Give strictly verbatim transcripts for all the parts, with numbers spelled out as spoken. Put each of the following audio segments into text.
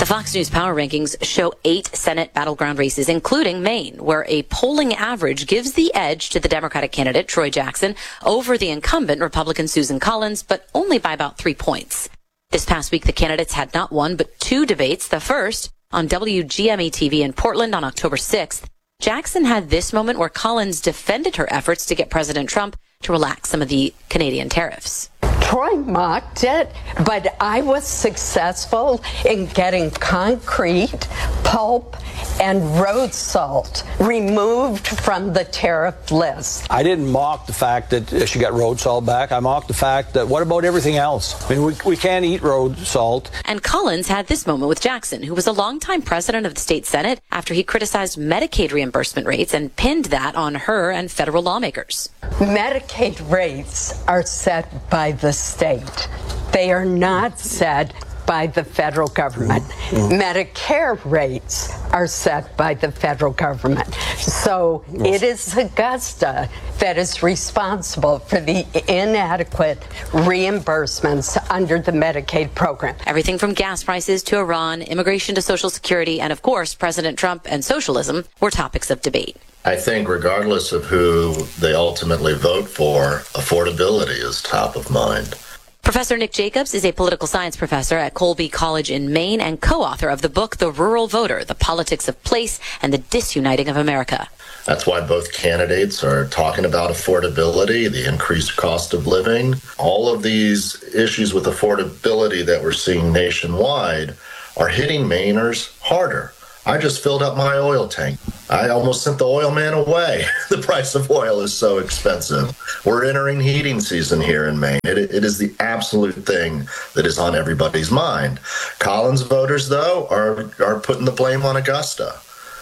Fox News Power Rankings show eight Senate battleground races, including Maine, where a polling average gives the edge to the Democratic candidate, Troy Jackson, over the incumbent Republican Susan Collins, but only by about three points. This past week, the candidates had not one, but two debates. The first on W G M E T V in Portland on October sixth. Jackson had this moment where Collins defended her efforts to get President Trump to relax some of the Canadian tariffs. Troy mocked it, but I was successful in getting concrete, pulp, and road salt removed from the tariff list. I didn't mock the fact that she got road salt back. I mocked the fact that what about everything else? I mean, we, we can't eat road salt. And Collins had this moment with Jackson, who was a longtime president of the state Senate, after he criticized Medicaid reimbursement rates and pinned that on her and federal lawmakers. Medicaid rates are set by the state. They are not set by the federal government. Mm-hmm. Medicare rates are set by the federal government. So it is Augusta that is responsible for the inadequate reimbursements under the Medicaid program. Everything from gas prices to Iran, immigration to Social Security, and of course, President Trump and socialism were topics of debate. I think regardless of who they ultimately vote for, affordability is top of mind. Professor Nick Jacobs is a political science professor at Colby College in Maine and co-author of the book, The Rural Voter, The Politics of Place and the Disuniting of America. That's why both candidates are talking about affordability, the increased cost of living. All of these issues with affordability that we're seeing nationwide are hitting Mainers harder. I just filled up my oil tank. I almost sent the oil man away. The price of oil is so expensive. We're entering heating season here in Maine. It, it is the absolute thing that is on everybody's mind. Collins voters, though, are, are putting the blame on Augusta.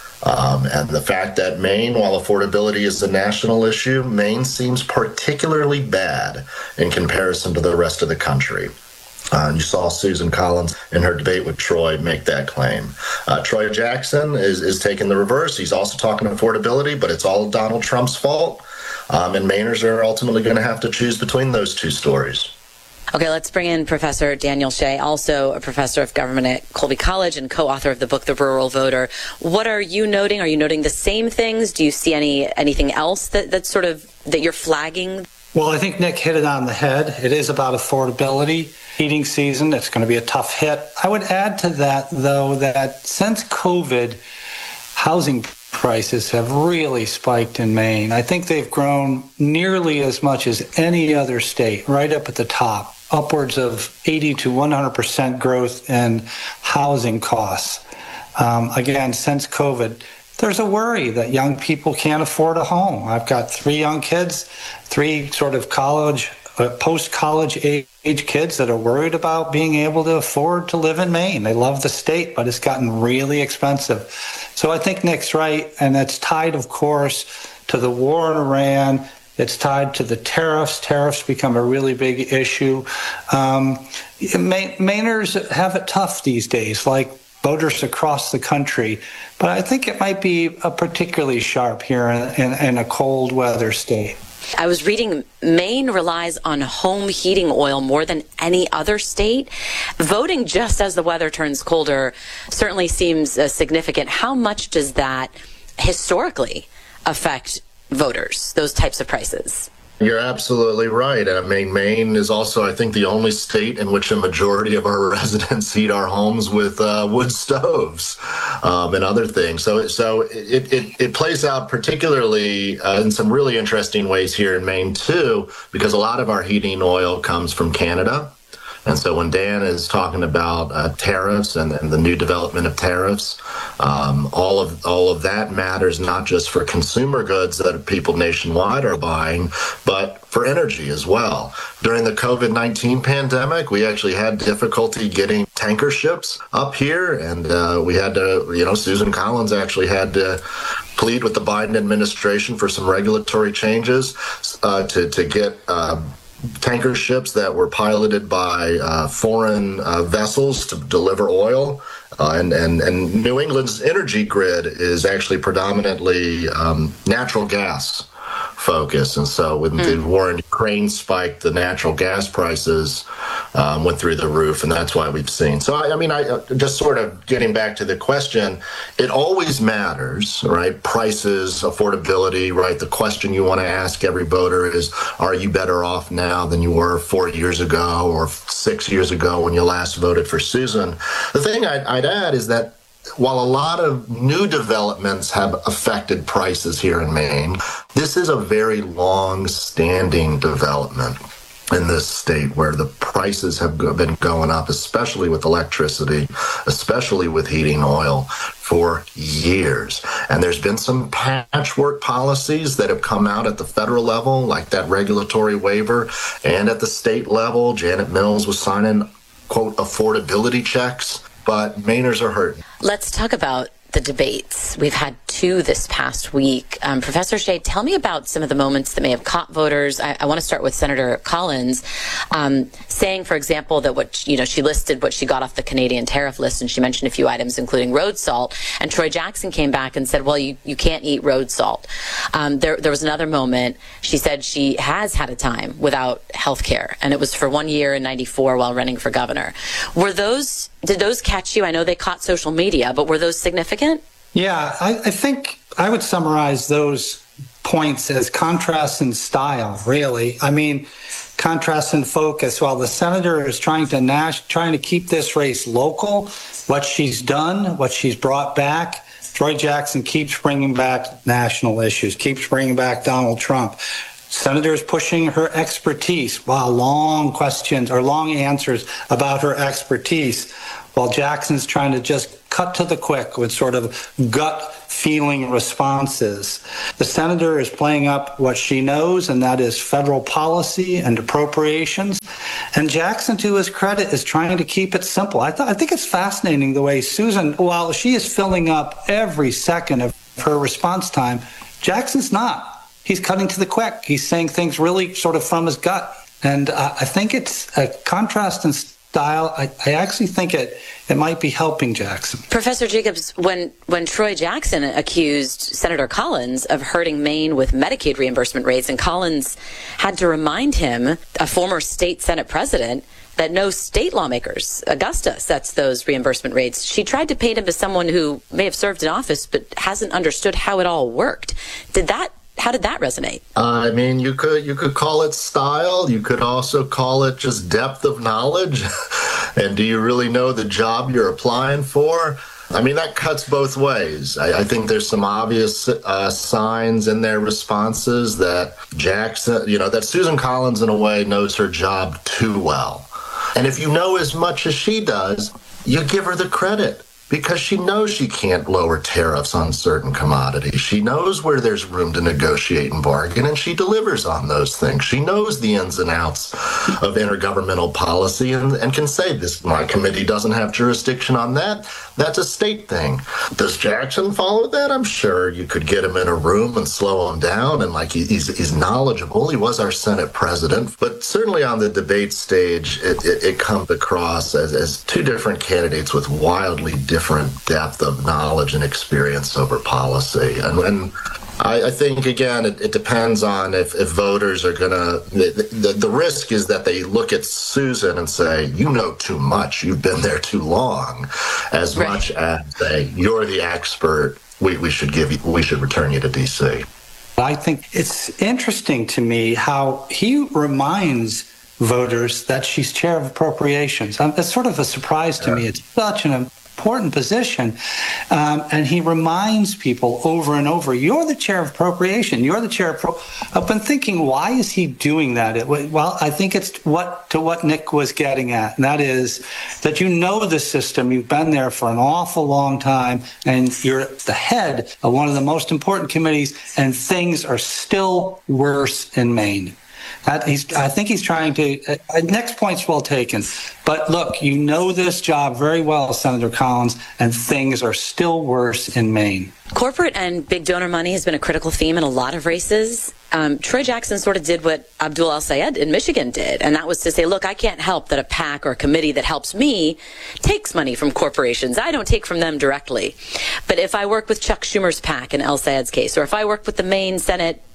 Um, and the fact that Maine, while affordability is a national issue, Maine seems particularly bad in comparison to the rest of the country. Uh, and you saw Susan Collins in her debate with Troy make that claim. Uh, Troy Jackson is, is taking the reverse. He's also talking affordability, but it's all Donald Trump's fault. Um, and Mainers are ultimately going to have to choose between those two stories. Okay, let's bring in Professor Daniel Shea, also a professor of government at Colby College and co-author of the book, The Rural Voter. What are you noting? Are you noting the same things? Do you see any anything else that, that sort of that you're flagging? Well, I think Nick hit it on the head. It is about affordability. Heating season, it's going to be a tough hit. I would add to that, though, that since COVID, housing prices have really spiked in Maine. I think they've grown nearly as much as any other state, right up at the top, upwards of eighty to one hundred percent growth in housing costs. Um, again, since COVID, there's a worry that young people can't afford a home. I've got three young kids, three sort of college, uh, post-college age kids that are worried about being able to afford to live in Maine. They love the state, but it's gotten really expensive. So I think Nick's right, and it's tied, of course, to the war in Iran. It's tied to the tariffs. Tariffs become a really big issue. Um, Mainers have it tough these days, like voters across the country. But I think it might be a particularly sharp here in, in, in a cold weather state. I was reading Maine relies on home heating oil more than any other state. Voting just as the weather turns colder certainly seems uh, significant. How much does that historically affect voters, those types of prices? You're absolutely right. I mean, Maine is also, I think, the only state in which a majority of our residents heat our homes with uh, wood stoves um, and other things. So, so it, it, it plays out particularly uh, in some really interesting ways here in Maine, too, because a lot of our heating oil comes from Canada. And so when Dan is talking about uh, tariffs and, and the new development of tariffs, um, all of all of that matters not just for consumer goods that people nationwide are buying, but for energy as well. During the COVID nineteen pandemic, we actually had difficulty getting tanker ships up here, and uh, we had to, you know, Susan Collins actually had to plead with the Biden administration for some regulatory changes uh, to, to get uh, tanker ships that were piloted by uh, foreign uh, vessels to deliver oil. Uh, and, and, and New England's energy grid is actually predominantly um, natural gas focused. And so when mm. the war in Ukraine spiked the natural gas prices, um, went through the roof, and that's why we've seen. So, I, I mean, I uh, just sort of getting back to the question, it always matters, right? Prices, affordability, right? The question you want to ask every voter is, are you better off now than you were four years ago or six years ago when you last voted for Susan? The thing I'd, I'd add is that while a lot of new developments have affected prices here in Maine, this is a very long-standing development in this state where the prices have been going up, especially with electricity, especially with heating oil, for years. And there's been some patchwork policies that have come out at the federal level, like that regulatory waiver, and at the state level, Janet Mills was signing, quote, affordability checks. But Mainers are hurting. Let's talk about the debates. We've had two this past week. Um, Professor Shea, tell me about some of the moments that may have caught voters. I, I want to start with Senator Collins, um, saying, for example, that what, you know, she listed what she got off the Canadian tariff list, and she mentioned a few items, including road salt. And Troy Jackson came back and said, well, you, you can't eat road salt. Um, there, there was another moment. She said she has had a time without health care, and it was for one year in ninety-four while running for governor. Were those, did those catch you? I know they caught social media, but were those significant? Yeah, I, I think I would summarize those points as contrast in style, really. I mean, contrast in focus. While the senator is trying to nash, trying to keep this race local, what she's done, what she's brought back, Troy Jackson keeps bringing back national issues, keeps bringing back Donald Trump. Senator is pushing her expertise. Wow, long questions or long answers about her expertise, while Jackson's trying to just cut to the quick with sort of gut feeling responses. The senator is playing up what she knows, and that is federal policy and appropriations. And Jackson, to his credit, is trying to keep it simple. I, th- I think it's fascinating the way Susan, while she is filling up every second of her response time, Jackson's not. He's cutting to the quick. He's saying things really sort of from his gut. And uh, I think it's a contrast in style. I, I actually think it it might be helping Jackson. Professor Jacobs, when, when Troy Jackson accused Senator Collins of hurting Maine with Medicaid reimbursement rates, and Collins had to remind him, a former state Senate president, that no state lawmakers, Augusta, sets those reimbursement rates. She tried to paint him as someone who may have served in office but hasn't understood how it all worked. Did that How did that resonate? Uh, I mean, you could you could call it style. You could also call it just depth of knowledge. And do you really know the job you're applying for? I mean, that cuts both ways. I, I think there's some obvious uh, signs in their responses that Jackson, you know, that Susan Collins, in a way, knows her job too well. And if you know as much as she does, you give her the credit, because she knows she can't lower tariffs on certain commodities. She knows where there's room to negotiate and bargain, and she delivers on those things. She knows the ins and outs of intergovernmental policy and, and can say, this, my committee doesn't have jurisdiction on that. That's a state thing. Does Jackson follow that? I'm sure you could get him in a room and slow him down, and like he, he's, he's knowledgeable. He was our Senate president. But certainly on the debate stage, it, it, it comes across as, as two different candidates with wildly different different depth of knowledge and experience over policy. And, and I, I think, again, it, it depends on if, if voters are going to, the, the, the risk is that they look at Susan and say, you know too much, you've been there too long, as right. much as say, you're the expert, we, we should give you, we should return you to D C. I think it's interesting to me how he reminds voters that she's chair of appropriations. Um, it's sort of a surprise to yeah. me. It's such an important position. Um, and he reminds people over and over, you're the chair of appropriation. You're the chair of pro. I've been thinking, why is he doing that? It, well, I think it's what to what Nick was getting at. And that is that you know the system. You've been there for an awful long time, and you're the head of one of the most important committees, and things are still worse in Maine. That he's, I think he's trying to, uh, next point's well taken. But look, you know this job very well, Senator Collins, and things are still worse in Maine. Corporate and big donor money has been a critical theme in a lot of races. Um, Troy Jackson sort of did what Abdul El-Sayed in Michigan did, and that was to say, look, I can't help that a PAC or a committee that helps me takes money from corporations. I don't take from them directly. But if I work with Chuck Schumer's PAC in El-Sayed's case, or if I work with the Maine Senate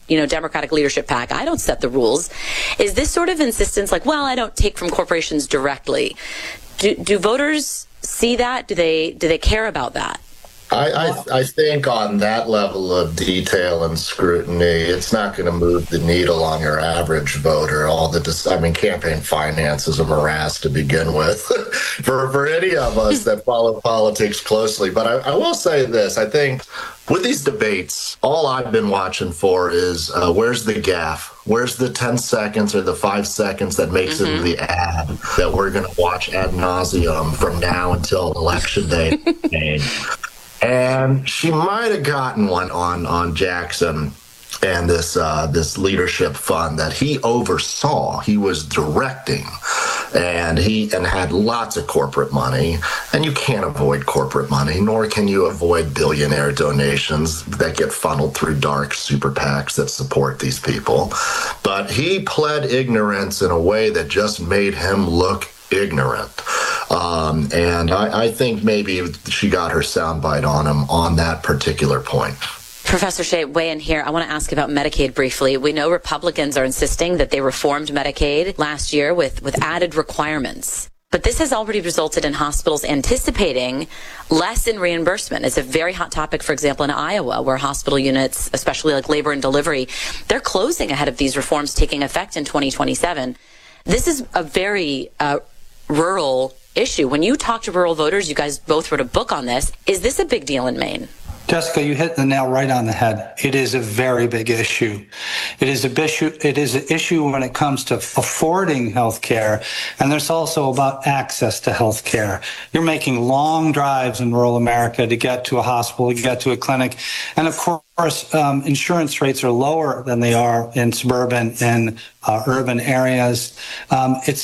you know, Democratic leadership pack. I don't set the rules. Is this sort of insistence like, well, I don't take from corporations directly? Do, do voters see that? Do they do they care about that? I, I, I think on that level of detail and scrutiny, it's not going to move the needle on your average voter. All the, dis- I mean, campaign finance is a morass to begin with for, for any of us that follow politics closely. But I, I will say this, I think with these debates, all I've been watching for is uh, where's the gaffe? Where's the ten seconds or the five seconds that makes mm-hmm. it into the ad that we're going to watch ad nauseum from now until election day? And she might have gotten one on, on Jackson and this uh, this leadership fund that he oversaw. He was directing, and he and had lots of corporate money. And you can't avoid corporate money, nor can you avoid billionaire donations that get funneled through dark super PACs that support these people. But he pled ignorance in a way that just made him look ignorant. Um, and I, I think maybe she got her soundbite on him on that particular point. Professor Shea, weigh in here. I want to ask about Medicaid briefly. We know Republicans are insisting that they reformed Medicaid last year with, with added requirements. But this has already resulted in hospitals anticipating less in reimbursement. It's a very hot topic, for example, in Iowa, where hospital units, especially like labor and delivery, they're closing ahead of these reforms taking effect in twenty twenty-seven. This is a very uh, rural issue. When you talk to rural voters, you guys both wrote a book on this. Is this a big deal in Maine? Jessica, you hit the nail right on the head. It is a very big issue. It is a issue. It is an issue when it comes to affording health care, and there's also about access to health care. You're making long drives in rural America to get to a hospital, to get to a clinic, and of course, um, insurance rates are lower than they are in suburban and uh, urban areas. Um, it's